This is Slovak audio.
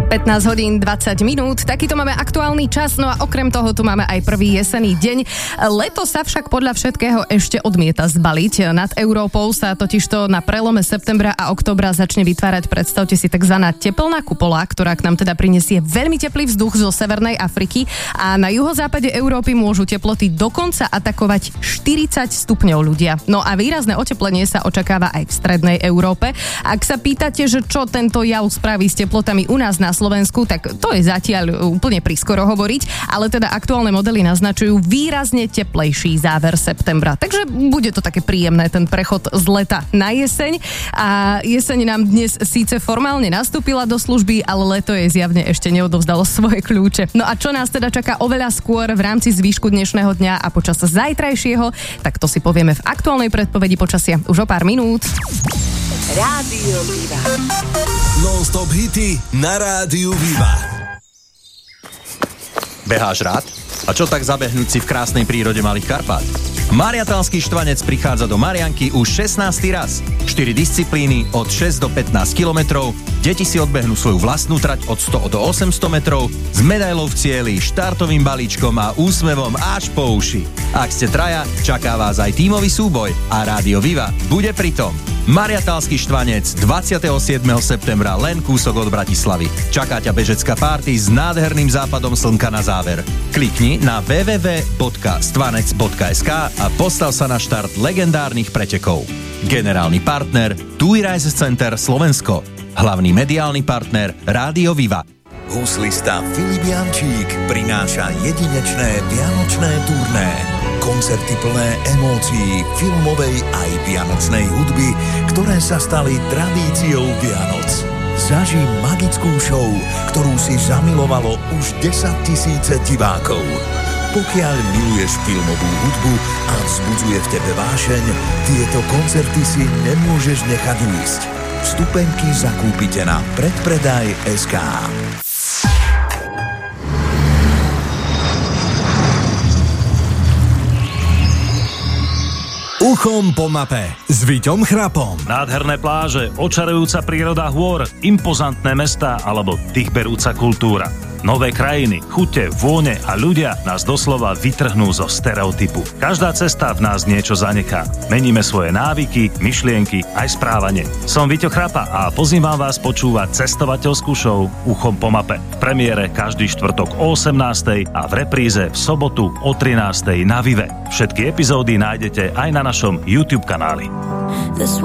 15 hodín 20 minút, takýto máme aktuálny čas, no a okrem toho tu máme aj prvý jesenný deň. Leto sa však podľa všetkého ešte odmieta zbaliť. Nad Európou sa totižto na prelome septembra a októbra začne vytvárať, predstavte si, takzvaná teplná kupola, ktorá k nám teda prinesie veľmi teplý vzduch zo Severnej Afriky a na juhozápade Európy môžu teploty dokonca atakovať 40 stupňov ľudia. No a výrazné oteplenie sa očakáva aj v strednej Európe. Ak sa pýtate, že čo tento jav spraví s teplotami u nás na Slovensku, tak to je zatiaľ úplne prískoro hovoriť, ale teda aktuálne modely naznačujú výrazne teplejší záver septembra. Takže bude to také príjemné, ten prechod z leta na jeseň. A jeseň nám dnes síce formálne nastúpila do služby, ale leto je zjavne ešte neodovzdalo svoje kľúče. No a čo nás teda čaká oveľa skôr v rámci zvýšku dnešného dňa a počas zajtrajšieho, tak to si povieme v aktuálnej predpovedi počasia už o pár minút. Rádio Viva. Non-stop hity na Rádiu Viva. Beháš rád? A čo tak zabehnúť si v krásnej prírode Malých Karpát? Mariatalský Štvanec prichádza do Marianky už 16. raz. 4 disciplíny od 6 do 15 kilometrov, deti si odbehnú svoju vlastnú trať od 100 do 800 metrov s medailou v cieli, štartovým balíčkom a úsmevom až po uši. Ak ste traja, čaká vás aj tímový súboj a Rádio Viva bude pritom. Mariatalský Štvanec 27. septembra, len kúsok od Bratislavy. Čaká ťa bežecká party s nádherným západom slnka na záver. Klikni na www.stvanec.sk a postav sa na štart legendárnych pretekov. Generálny partner TUI Rise Center Slovensko. Hlavný mediálny partner Rádio Viva. Huslista Filip Jančík prináša jedinečné vianočné turné. Koncerty plné emócií, filmovej aj vianočnej hudby, ktoré sa stali tradíciou Vianoc. Zaži magickú show, ktorú si zamilovalo už 10 000 divákov. Pokiaľ miluješ filmovú hudbu a vzbudzuje v tebe vášeň, tieto koncerty si nemôžeš nechať ujsť. Vstupenky zakúpite na predpredaj.sk. Uchom po mape s Viťom Chrapom. Nádherné pláže, očarujúca príroda hôr, impozantné mestá alebo dýchberúca kultúra. Nové krajiny, chute, vône a ľudia nás doslova vytrhnú zo stereotypu. Každá cesta v nás niečo zanechá. Meníme svoje návyky, myšlienky aj správanie. Som Viťo Chrapa a pozývam vás počúvať cestovateľskú show Uchom po mape. V premiére každý štvrtok o 18:00 a v repríze v sobotu o 13:00 na Vive. Všetky epizódy nájdete aj na našom YouTube kanáli.